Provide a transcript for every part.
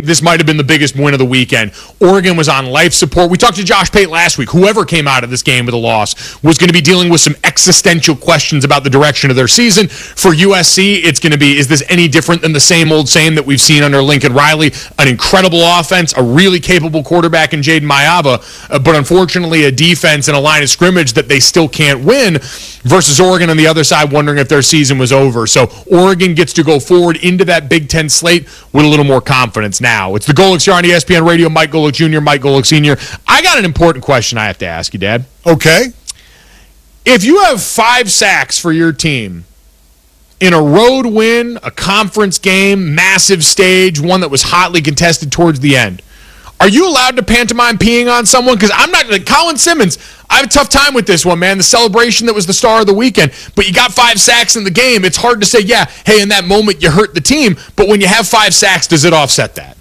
this might have been the biggest win of the weekend. Oregon was on life support. We talked to Josh Pate last week. Whoever came out of this game with a loss was going to be dealing with some existential questions about the direction of their season. For USC, it's going to be, is this any different than the same old same that we've seen under Lincoln Riley? An incredible offense, a really capable quarterback in Jaden Mayava, but unfortunately a defense and a line of scrimmage that they still can't win, versus Oregon on the other side wondering if their season was over. So Oregon gets to go forward into that Big Ten slate with a little more confidence now. It's the Golic Show on ESPN Radio. Mike Golic Jr., Mike Golic Sr. I got an important question I have to ask you, Dad. Okay. If you have 5 sacks for your team in a road win, a conference game, massive stage, one that was hotly contested towards the end, are you allowed to pantomime peeing on someone? Because I'm not, like Colin Simmons, I have a tough time with this one, man. The celebration that was the star of the weekend, but you got 5 sacks in the game. It's hard to say, yeah, hey, in that moment you hurt the team, but when you have 5 sacks, does it offset that?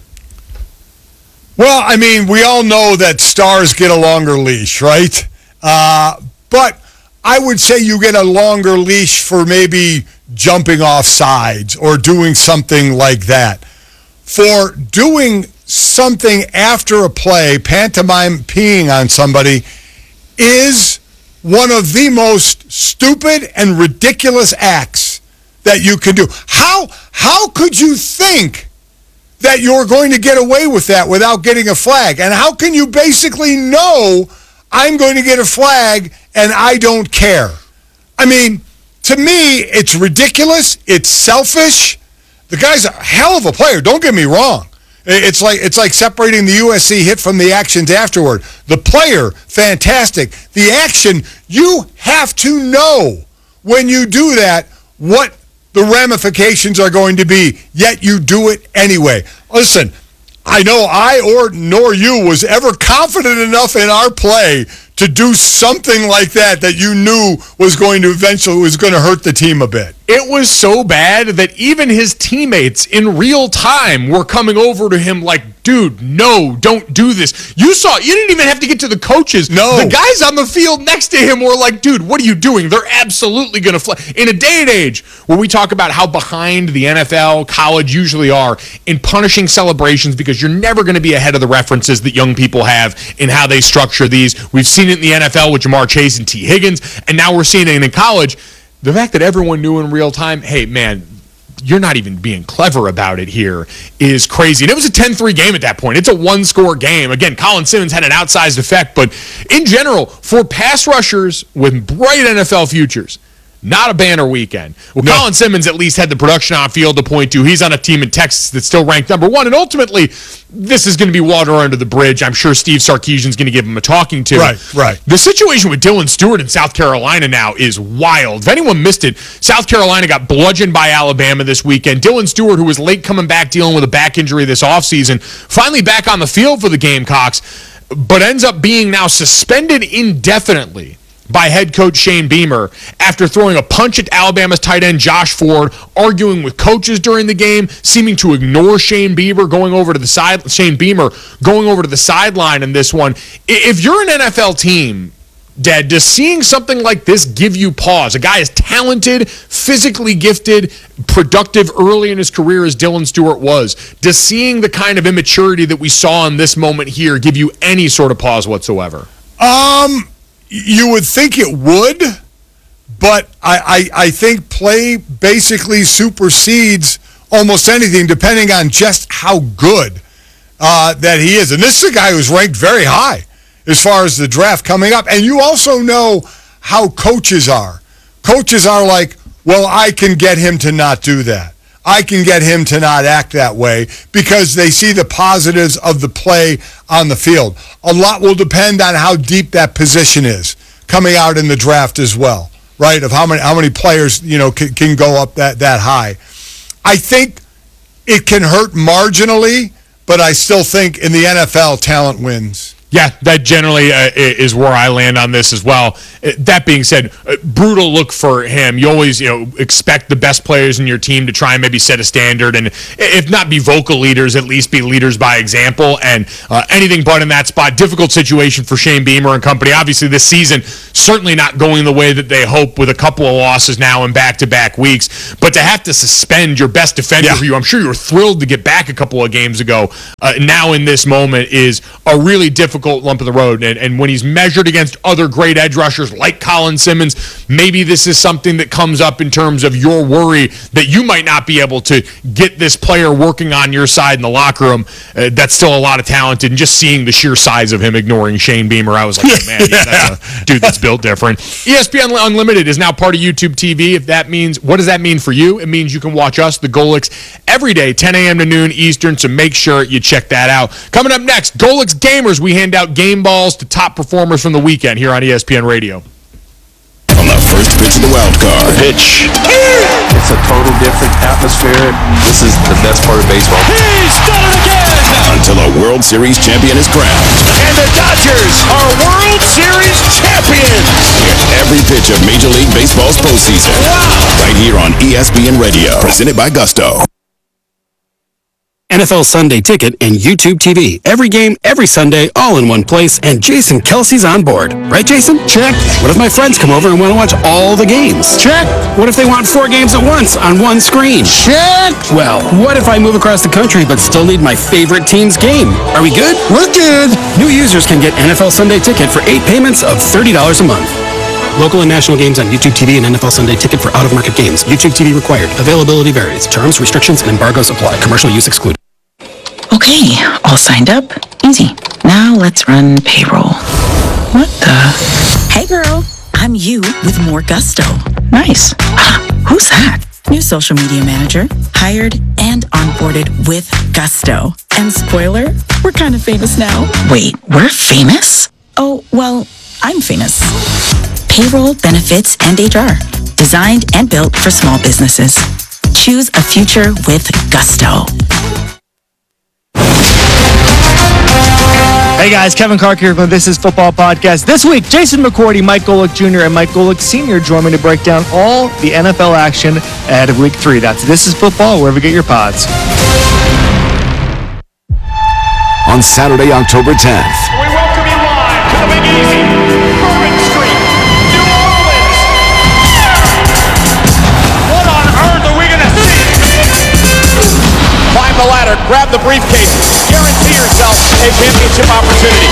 Well, I mean, we all know that stars get a longer leash, right? But I would say you get a longer leash for maybe jumping off sides or doing something like that. For doing something after a play, pantomime peeing on somebody, is one of the most stupid and ridiculous acts that you can do. How could you think that you're going to get away with that without getting a flag? And how can you basically know I'm going to get a flag and I don't care? I mean, to me, it's ridiculous. It's selfish. The guy's a hell of a player. Don't get me wrong. It's like separating the USC hit from the actions afterward. The player, fantastic. The action, you have to know when you do that what the ramifications are going to be, yet you do it anyway. Listen, I know nor you was ever confident enough in our play to do something like that you knew was going to hurt the team a bit. It was so bad that even his teammates in real time were coming over to him like, dude, no, don't do this. You didn't even have to get to the coaches. No. The guys on the field next to him were like, dude, what are you doing? They're absolutely going to fly. In a day and age where we talk about how behind the NFL, college usually are in punishing celebrations because you're never going to be ahead of the references that young people have in how they structure these. We've seen it in the NFL with Jamar Chase and T. Higgins, and now we're seeing it in college. The fact that everyone knew in real time, hey, man, you're not even being clever about it here, is crazy. And it was a 10-3 game at that point. It's a one-score game. Again, Colin Simmons had an outsized effect, but in general, for pass rushers with bright NFL futures, not a banner weekend. Well, no. Colin Simmons at least had the production on field to point to. He's on a team in Texas that's still ranked number 1, and ultimately, this is going to be water under the bridge. I'm sure Steve Sarkisian's going to give him a talking to. Right. The situation with Dylan Stewart in South Carolina now is wild. If anyone missed it, South Carolina got bludgeoned by Alabama this weekend. Dylan Stewart, who was late coming back dealing with a back injury this offseason, finally back on the field for the Gamecocks, but ends up being now suspended indefinitely by head coach Shane Beamer after throwing a punch at Alabama's tight end Josh Ford, arguing with coaches during the game, seeming to ignore Shane Beamer going over to the sideline in this one. If you're an NFL team, Dad, does seeing something like this give you pause? A guy as talented, physically gifted, productive early in his career as Dylan Stewart was, does seeing the kind of immaturity that we saw in this moment here give you any sort of pause whatsoever? You would think it would, but I think play basically supersedes almost anything, depending on just how good that he is. And this is a guy who's ranked very high as far as the draft coming up. And you also know how coaches are. Coaches are like, well, I can get him to not do that. I can get him to not act that way because they see the positives of the play on the field. A lot will depend on how deep that position is coming out in the draft as well, right? Of how many players, can go up that high. I think it can hurt marginally, but I still think in the NFL talent wins. Yeah, that generally is where I land on this as well. That being said, brutal look for him. You always, expect the best players in your team to try and maybe set a standard, and if not be vocal leaders, at least be leaders by example. And anything but in that spot. Difficult situation for Shane Beamer and company. Obviously, this season certainly not going the way that they hope, with a couple of losses now in back-to-back weeks. But to have to suspend your best defender for you, I'm sure you were thrilled to get back a couple of games ago. Now in this moment is a really difficult lump of the road, and when he's measured against other great edge rushers like Colin Simmons, maybe this is something that comes up in terms of your worry that you might not be able to get this player working on your side in the locker room. That's still a lot of talent, and just seeing the sheer size of him ignoring Shane Beamer, I was like, oh, man, that's a dude that's built different. ESPN Unlimited is now part of YouTube TV. If that means, what does that mean for you? It means you can watch us, the Golics, every day, 10 a.m. to noon Eastern, so make sure you check that out. Coming up next, Golics Gamers, we hand out game balls to top performers from the weekend here on ESPN Radio. On the first pitch of the wild card. Pitch. It's a total different atmosphere. This is the best part of baseball. He's done it again! Until a World Series champion is crowned. And the Dodgers are World Series champions! Here's every pitch of Major League Baseball's postseason. Wow! Right here on ESPN Radio. Presented by Gusto. NFL Sunday Ticket and YouTube TV. Every game, every Sunday, all in one place, and Jason Kelsey's on board. Right, Jason? Check. What if my friends come over and want to watch all the games? Check. What if they want 4 games at once on one screen? Check. Well, what if I move across the country but still need my favorite team's game? Are we good? We're good. New users can get NFL Sunday Ticket for 8 payments of $30 a month. Local and national games on YouTube TV and NFL Sunday Ticket for out-of-market games. YouTube TV required. Availability varies. Terms, restrictions, and embargoes apply. Commercial use excluded. Okay, all signed up. Easy. Now let's run payroll. What the? Hey girl, I'm you with more Gusto. Nice. Who's that? New social media manager. Hired and onboarded with Gusto. And spoiler, we're kind of famous now. Wait, we're famous? Oh, well, I'm famous. Payroll, benefits, and HR. Designed and built for small businesses. Choose a future with Gusto. Hey guys, Kevin Clark here from This Is Football Podcast. This week, Jason McCourty, Mike Golic Jr., and Mike Golic Sr. join me to break down all the NFL action ahead of Week 3. That's This Is Football, wherever you get your pods. On Saturday, October 10th. We welcome you live to the Big Easy, Bourbon Street, New Orleans. What on earth are we going to see? Climb the ladder, grab the briefcase, guarantee yourself a championship opportunity.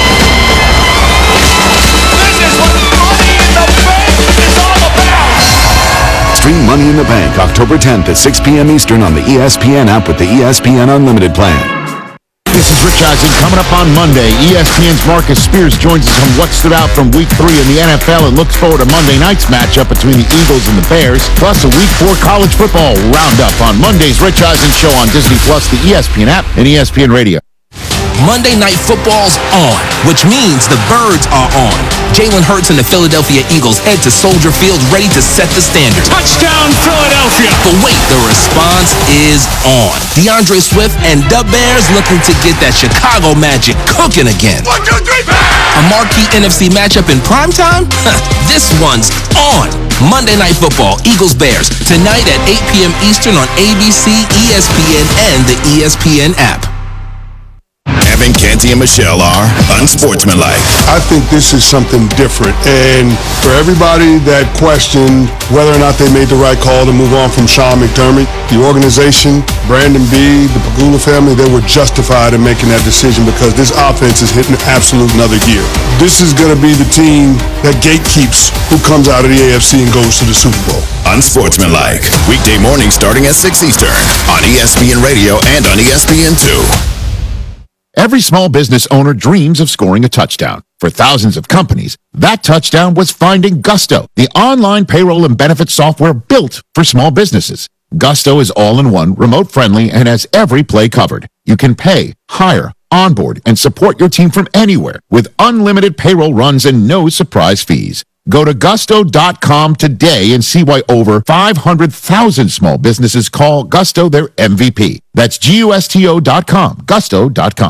This is what Money in the Bank is all about. Stream Money in the Bank October 10th at 6 p.m. Eastern on the ESPN app with the ESPN Unlimited plan. This is Rich Eisen. Coming up on Monday, ESPN's Marcus Spears joins us on what stood out from Week 3 in the NFL and looks forward to Monday night's matchup between the Eagles and the Bears, plus a Week 4 college football roundup on Monday's Rich Eisen Show on Disney+, the ESPN app, and ESPN Radio. Monday Night Football's on, which means the Birds are on. Jalen Hurts and the Philadelphia Eagles head to Soldier Field ready to set the standard. Touchdown, Philadelphia! But wait, the response is on. DeAndre Swift and the Bears looking to get that Chicago magic cooking again. 1, 2, 3, bang! A marquee NFC matchup in primetime? This one's on. Monday Night Football, Eagles-Bears, tonight at 8 p.m. Eastern on ABC, ESPN, and the ESPN app. Evan, Canty, and Michelle are unsportsmanlike. I think this is something different. And for everybody that questioned whether or not they made the right call to move on from Sean McDermott, the organization, Brandon Beane, the Pagula family, they were justified in making that decision because this offense is hitting absolute another gear. This is going to be the team that gatekeeps who comes out of the AFC and goes to the Super Bowl. Unsportsmanlike. Weekday morning starting at 6 Eastern on ESPN Radio and on ESPN2. Every small business owner dreams of scoring a touchdown. For thousands of companies, that touchdown was finding Gusto, the online payroll and benefits software built for small businesses. Gusto is all-in-one, remote-friendly, and has every play covered. You can pay, hire, onboard, and support your team from anywhere with unlimited payroll runs and no surprise fees. Go to gusto.com today and see why over 500,000 small businesses call Gusto their MVP. That's gusto.com, gusto.com.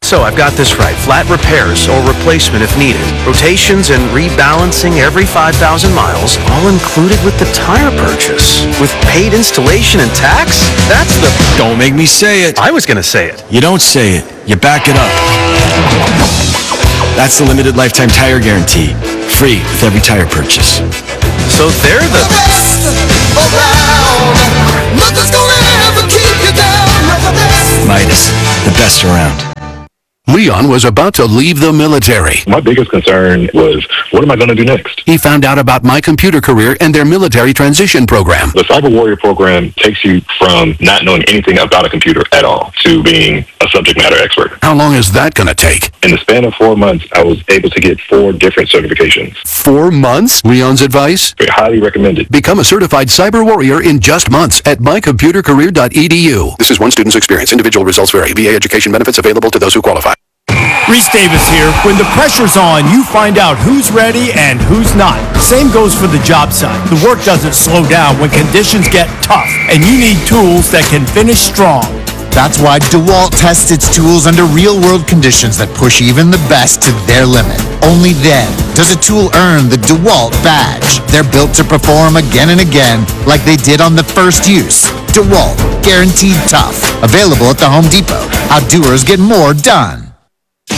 So I've got this right. Flat repairs or replacement if needed. Rotations and rebalancing every 5,000 miles, all included with the tire purchase. With paid installation and tax? That's the... Don't make me say it. I was going to say it. You don't say it. You back it up. That's the limited lifetime tire guarantee. Free with every tire purchase. So they're the best around. Nothing's gonna ever keep you down. Midas, the best around. Leon was about to leave the military. My biggest concern was, what am I going to do next? He found out about My Computer Career and their military transition program. The Cyber Warrior program takes you from not knowing anything about a computer at all to being a subject matter expert. How long is that going to take? In the span of 4 months, I was able to get 4 different certifications. 4 months? Leon's advice? Highly recommended. Become a certified cyber warrior in just months at mycomputercareer.edu. This is one student's experience. Individual results vary. VA education benefits available to those who qualify. Reese Davis here. When the pressure's on, you find out who's ready and who's not. Same goes for the job site. The work doesn't slow down when conditions get tough, and you need tools that can finish strong. That's why DeWalt tests its tools under real-world conditions that push even the best to their limit. Only then does a tool earn the DeWalt badge. They're built to perform again and again like they did on the first use. DeWalt, guaranteed tough. Available at the Home Depot. How doers get more done.